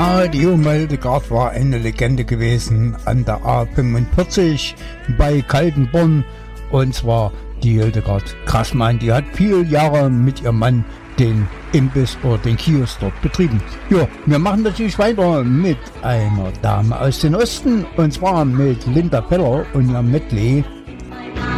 Ja, die Hildegard war eine Legende gewesen an der A45 bei Kaltenborn. Und zwar die Hildegard Grassmann, die hat viele Jahre mit ihrem Mann den Imbiss oder den Kiosk dort betrieben. Ja, wir machen natürlich weiter mit einer Dame aus dem Osten, und zwar mit Linda Feller und ihrem Medley